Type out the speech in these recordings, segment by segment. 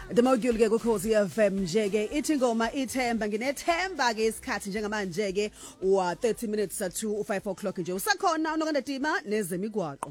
The module ke kuKhosi FM nje ke ithi ngoma ithemba nginethemba ke isikhathi njengamanje ke wa 30 minutes to 5 o'clock nje usakhona unokanda Dima nezemigwaqo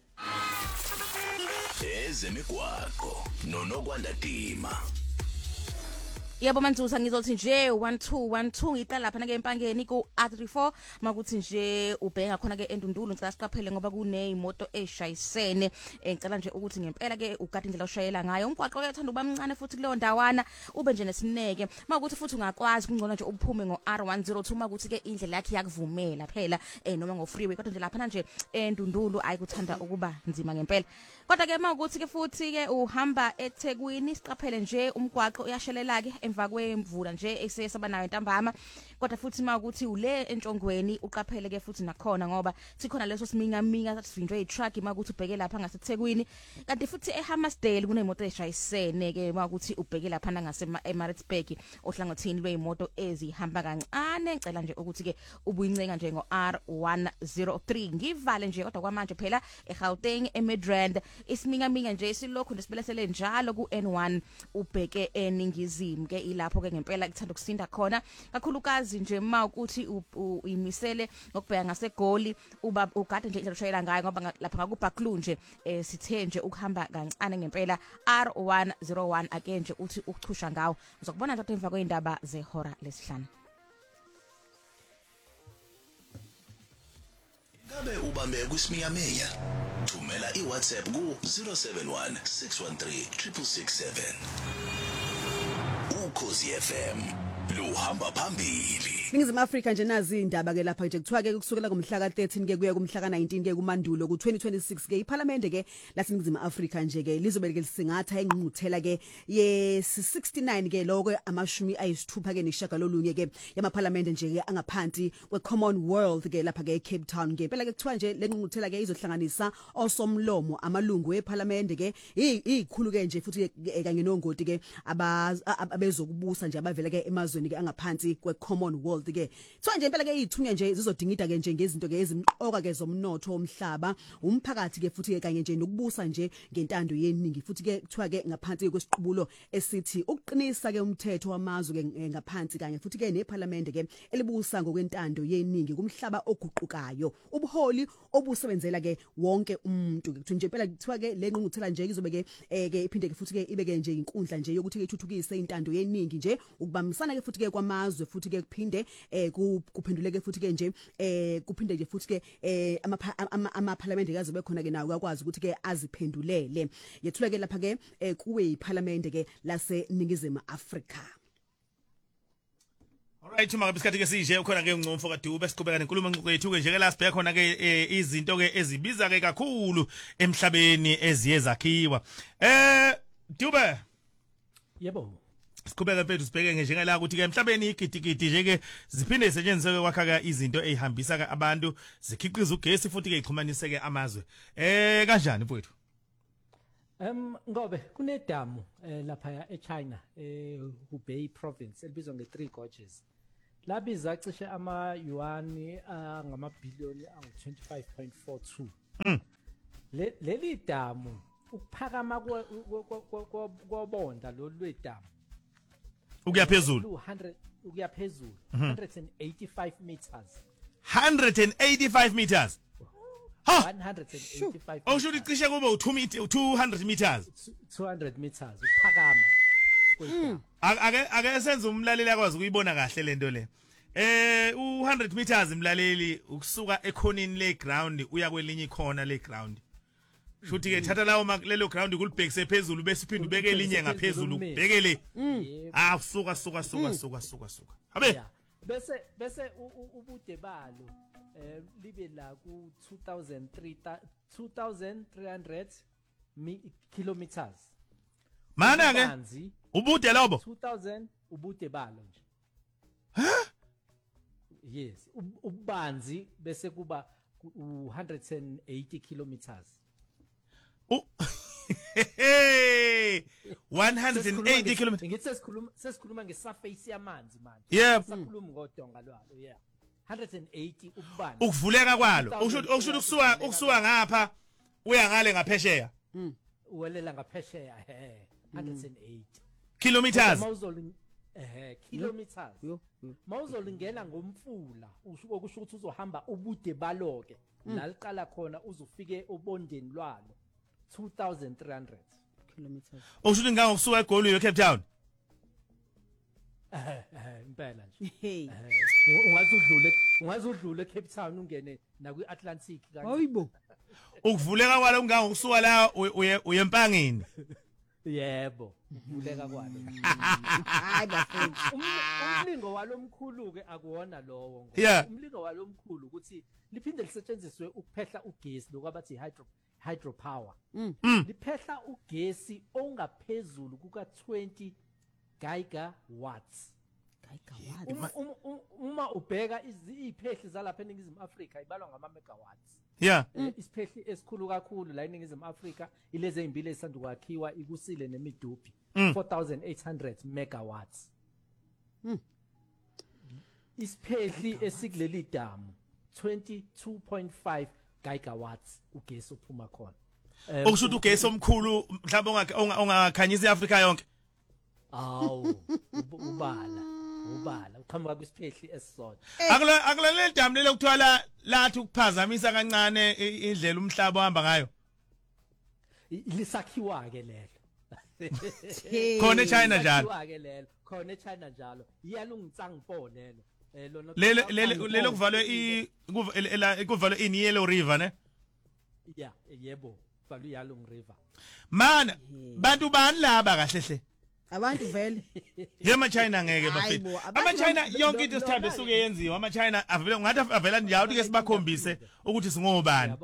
ezemigwaqo nonokwanda Dima. Yebo Manzusa ngizothi nje 1212 ngita lapha na ke empangeni ku R34 makuthi nje ubheka khona ke endundulu ngicela siqaphele ngoba kuneyimoto eshayisene ngicela nje ukuthi ngempela ke ugada indlela oshayela ngayo umgwaqo ke ethanda uba mncane futhi kuleyo ndawana ube nje nesineke makuthi futhi ungakwazi kungcono nje uphume ngo R102 makuthi ke indlela yakhe yakuvumela phela noma ngo freeway kodwa nje lapha nje endundulu ayikuthanda ukuba nzima ngempela kodwa ke makuthi ke futhi ke uhamba eThekwini siqaphele nje umgwaqo uyashelela ke emva kwemvula nje esesaba nayo ntambama kodwa futhi makuthi ule entshongweni uqaphele ke futhi nakhona ngoba sikhona leso siminga sasivinjwe itruck makuthi ubheke lapha ngaseThekwini kanti futhi eHammersdale kunemoto eshayisene ke makuthi ubheke lapha ngase eMaritzburg ohlangothini lweimoto ezihamba kancane ngicela nje ukuthi ke ubuyincenga nje ngo R103 ngivale nje kodwa kwamanje phela eGauteng eMidrand isiminga nje silokhu nesibelesele njalo ku N1 ubheke eningizimu ke ilapho ke ngempela kuthanda ukusinda khona kakhulukazi nje ukuthi uyimisele ngokubheka ngaseGoli uba ugade nje indlela oshayela ngayo ngoba lapha ngakuBaklu nje sithe nje ukuhamba kancane ngempela R101 ake nje uthi ukuchusha ngawo uzokubona nje emva kweindaba zehora lesihlanu. Ngabe ubambe kwisiminyaminya thumela iWhatsApp ku 071 613 667 Ukhosi FM luhamba phambili. Ningizimu Afrika nje nazi indaba ke lapha nje kuthiwa ke kusukela kumhla ka13 ke kuya kumhla ka19 ke kuMandulo ku2026 ke iParliament ke laseningizimu Afrika nje ke lizobe ke lisingatha engqungquthela ke ye69 ke lokho amashumi ayisithupha ke neshagalolunye ke yamaParliament nje ke angaphansi kweCommonwealth ke lapha ke eCape Town ke phela ke kuthiwa nje lengqungquthela ke izohlanganisa osomlomo amalungu eParliament ke ikhulu ke nje futhi kanye nongoti ke abezokubusa nje abavela ke emazweni ke angaphansi kweCommonwealth ke kuthiwa nje impela ke izithunywa nje zizodingida ke nje ngezinto ke ezimqoka ke zomnotho womhlaba umphakathi ke futhi ke kanye nje nokubusa nje ngentando yeningi futhi ke kuthiwa ke ngaphansi kwesiqubulo esithi ukuqinisa ke umthetho wamazwe ke ngaphansi kanye futhi ke neParliament ke elibusa ngokwentando yeningi kumhlaba oguqukayo ubuholi obusebenzela ke wonke umuntu kuthi nje impela kuthiwa ke lenqunguthela nje izobe ke iphinde ke futhi ke ibe ke nje inkundla nje yokuthi ke ithuthukise intando yeningi nje ukubambisana ke futhi ke kwamazwe futhi ke kuphinde kuphenduleke futhi ke nje kuphinde nje futhi ke amaParliament kazobe khona ke nawo akwazi ukuthi ke aziphendulele yethula ke lapha ke kuwe iParliament ke laseningizimu Afrika. Alright maka bisikhathi ke sije ukhona ke uNcomfo kaDube siqhubeka nenkulumo ngqoqo yethu ke nje ke la sibheka khona ke izinto ke ezibiza ke kakhulu emhlabeni eziye zakhiwa Dube yebo siqhubeka mfethu sibheke nje ngela ukuthi ke emhlabeni igidigidi nje ke ziphinde isetshenziswe kwakha ke izinto ezihambisa ke abantu zikhiqiza ugesi futhi ke ixhumanise ke amazwe kanjani mfethu ngobe kunedamu lapha eChina Hubei province elibizwa nge3 Gorges labiza cishe ama-yuan angamabhiliyoni angu-25.42 leli damu ukuphakama kwabonda lolwedamu ukuyaphezulu 185 meters 185 meters ha 185 awusho cishe kube 200 meters 200 meters ukuphakama ake senze umlaleli akwazi ukuyibona kahle lento le u100 meters imlaleli ukusuka ekhonini le ground uya kwelinye ikhona le ground shuthi ke thatha lawo lelo ground kulibhekise phezulu bese iphinde ubeke elinye ngaphezulu ubheke le suka habe bese ubude balo libe la ku 2300 kilometers mana ke ubude lobo 2000 ubude balo nje yes ubanzi bese kuba 180 kilometers 180 kilometers ngithi sesikhuluma ngesurface yamanzi manje sikhuluma ngodonga lwalo 180 ububanzi ukuvuleka kwalo ukusho ukusuka ngapha uya ngale ngaphesheya uwelela ngaphesheya 108 kilometers kilometers mawuzolingena ngomfula okusho ukuthi uzohamba ubude baloke la liqala khona uzofike obondeni lwalo 2300 kilometers ushuthi ngangokusuka eGoli Cape Town impela nje hey ungaze udlule Cape Town ungene na kwi-Atlantic kanje hayibo ukuvuleka kwalo ungangokusuka la uyempangeni yebo uvuleka kwalo hayi bafethu umlingo walomkhulu ke akuwona lowo umlingo walomkhulu ukuthi liphinde lisetshenziswe ukuphehla ugesi lokwabathi hydropower liphehla ugesi ongaphezulu kuka 20 gigawatts uma ubheka iziphehli zalapha eNingizimu Afrika ibalwa ngama megawatts isiphehli esikhulu kakhulu la eNingizimu Afrika ilezi ezimbili esanda kwakhiwa ikusile nemiduphi 4800 megawatts isiphehli esikuleli damu 22.5 gigawatts ugesi ophuma khona okushuthi ugesi omkhulu mhlawumbe ongakhanyisa iAfrika yonke awu ubala uqhamuka kwisiphehli esisodwa akulaleli damu lelo kuthiwa lathi ukuphazamisa kancane indlela umhlaba ohamba ngayo lisakhiwa ke lelo khona eChina njalo khona eChina njalo iyalungitsangpo lelo lelo kuvalwe in Yellow River ne yebo kuvalwe Yalong River mana bantu bani laba kahle hle abantu vele yema China ngeke bafethu ama China yonke into esithathe suke yenziwa ama China avela ngathi avela njalo ke sibakhombise ukuthi singobani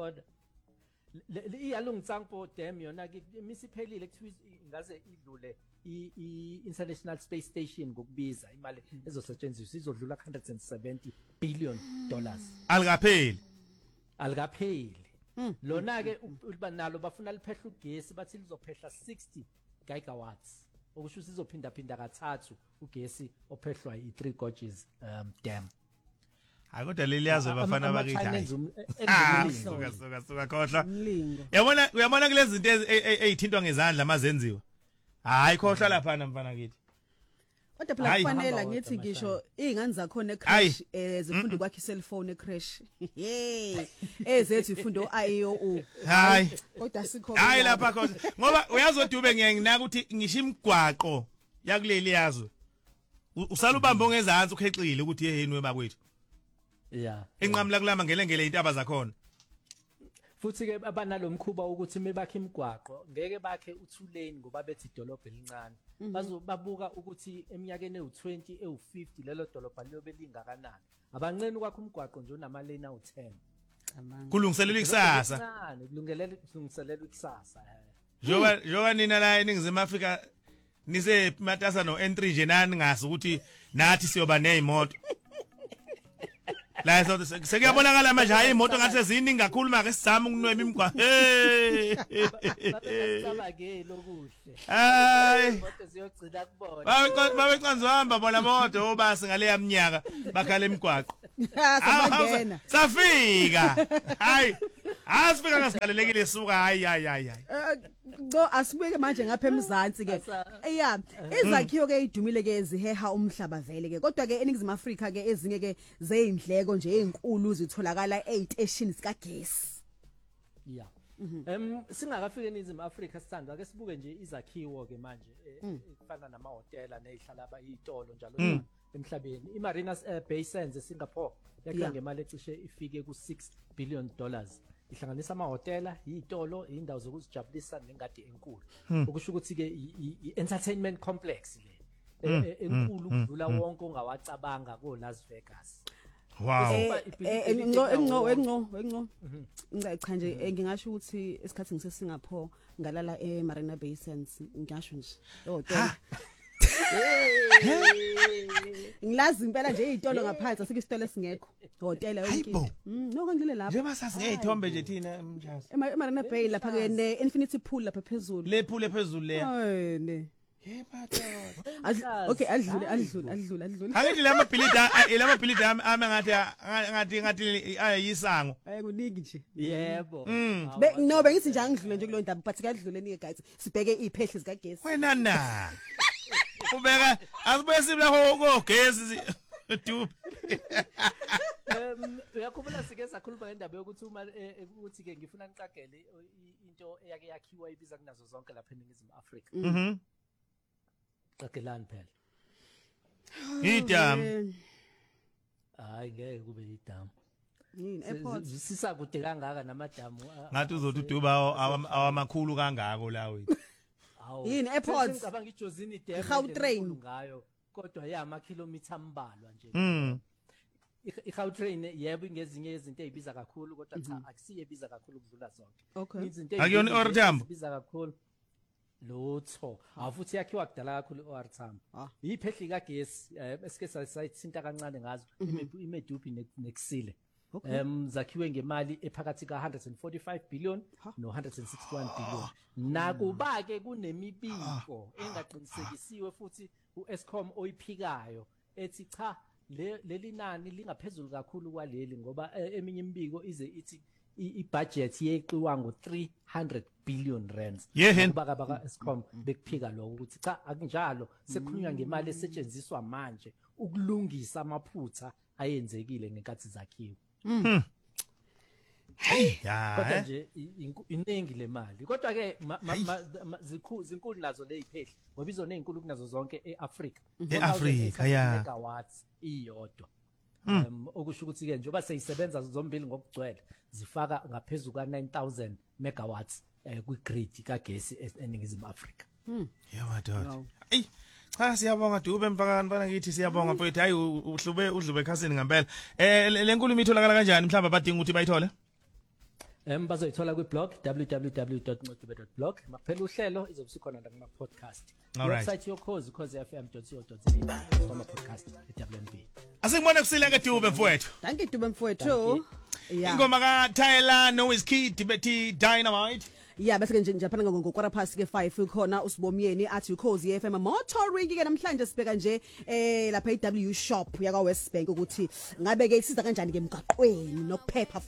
iyalungitsangpo dam yona ke misiphelile kuthiwa ngaze idlule i-International Space Station ngokubiza imali ezosetshenziswa izodlula 170 billion dollars alikapheli lona ke uba nalo bafuna liphehla ugesi bathi lizophehla 60 gigawatts okusho sizophinda kathathu ugesi ophehlwa i3 Gorges dam kodwa leliyazo bafana bakithi suka khohla uyabona kulezi zinto ezithintwa ngezandla mazenziwa hayi khohla lapha mfana kithi kodwa phela kufanele ngithi ngisho izingane zakhona ecrash zifunda kwakhe iselfone ecrash hey ezethu ifunda IOO hayi kodwa sikho hayi lapha khona ngoba uyazodube ngiyanginaka ukuthi ngisho imigwaqo yakuleli yazo usala ubambe ngezantsi ukhexile ukuthi yeheni webakwethu enqamla kulama ngelengele intaba zakhona futhi ke abanalomkhuba ukuthi mebakhe imigwaqo ngeke bakhe u2 lane ngoba bethi idolobha elincane bazobabuka ukuthi eminyakeni ewu20 ewu50 lelo dolobha liyobe lingakanani abancane ukwakhe umgwaqo nje unama lane awu10 kulungiselelwa ikusasa kulungiselelwa ikusasa njoba nina la eNingizimu Afrika nise matasa no N3 nje nani ngazi ukuthi nathi siyoba nezimoto la so sekuyabonakala manje hayi imoto ngathi seziningi kakhulu manje sizama ukunweba imigwa sabake lokuhle hayi imoto ziyogcina kubona babecanzihamba bona moto obasi ngale yaminyaka bakhala emigwaqo sabangena safika hayi asifika ngasigalelekile suka hayi ngo asibeke manje ngapha emzansi ke izakhiwo ke idumile ke ziheha umhlaba vele ke kodwa ke eNingizimu Afrika ke ezinye ke zeindleko nje ezinkulu zitholakala eziteshini zikagesi singakafika eNingizimu Afrika sithanda ke sibuke nje izakhiwo ke manje efana namahotela nezihlala abayitolo njalo emhlabeni iMarina Bay Sands eSingapore yakha ngemali ecishe ifike ku6 billion dollars ihlanganisa amahotela izitolo indawo zokuzijabulisa nengadi enkulu okusho ukuthi ke i-entertainment complex le enkulu ukudlula wonke ongawacabanga ko Las Vegas wow engco cha nje ngingasho ukuthi esikhathi ngiseSingapore ngalala eMarina Bay Sands ngisho nje hotel ngilazi impela nje izitolo ngaphansi asike isitolo esingekho hotel yonke noko ngilele lapha njengoba sasingeyithombe nje thina mjazi eMarina Bay lapha ke ne Infinity Pool lapha phezulu le pool ephezulu le ne Okay adlule. Angithi lama bhilidi ami ngathi ayisango. Kuningi nje. Yebo. No bengithi nje angidlule nje kulo ndaba but kadlule nike guys sibheke iphehli zika gesi. Wena na. Ubeka asibuye sibla ho gesi dupe. Uyakhumbula sike sakhuluma ngendaba yokuthi uma ukuthi ke ngifuna niqagele into eyake yakhiwa ibiza kunazo zonke lapha eNingizimu Afrika. Qagelani phela. Idam. Hayi ngeke kube idam. Yini airport. Sisakude kangaka namadamu. Ngathi uzothi uduba awamakhulu kangako la wethu. Yini airport. Ngicabanga iJozini Dam Gautrain ngayo kodwa yamakhilomitha ambalwa nje. I-Gautrain yebo ingezinye izinto ezibiza kakhulu kodwa cha akusiye ibiza kakhulu ukudlula zonke. Okay. Izinto Akuyona i-OR Tambo. Ibiza kakhulu. Lotho afuthi yakhiwa kudala kakhulu i-OR Tambo. Iphehli kagesi esike sayithinta kancane ngazo iMedupi nekusile. Zakhiwe ngemali ephakathi ka145 billion no161 billion. Nakuba ke kunemibiko engaqinisekisiwe futhi uEskom oyiphikayo ethi cha leli nani lingaphezulu kakhulu kwaleli ngoba eminye imibiko ize ithi ibudget yeqiwa ngo300 billion rands baka Eskom bekuphika lokho ukuthi cha akunjalo sekukhulunywa ngemali esetshenziswa manje ukulungisa amaphutha ayenzekile ngenkathi zakhiwe. Hey kodwa nje iningi le mali kodwa ke zinkulu nazo leziphehli ngoba izona ezinkulu kunazo zonke eAfrika megawatts iyodwa okusho ukuthi ke njengoba seyisebenza zombili ngokugcwele zifaka ngaphezulu ka9000 megawatts kwigrid kagesi eNingizimu Afrika. Yebo hey cha siyabonga Dube mfakani bana ngithi siyabonga mfowethu hayi udlube ekhasini ngempela lenkulumo itholakala kanjani mhlawumbe badinga ukuthi bayithole bazoyithola kwiblog www.ncodube.blog maphela uhlelo izobe sikhona la kuma podcast website yokhozi khozifm.co.za kuma podcast eWNB asingibone kusile ke Dube mfowethu thank you Dube mfowethu ingoma ka Tyler no Wizkid bethi Dynamite. Yeah bese ke nje phana ngokora past ke 5 khona usibomyeni athi ukhozi FM motoring ke namhlanje sibeka nje lapha eW shop yaka West Bank ukuthi ngabe ke isiza kanjani ke emgaqweni nokuphepha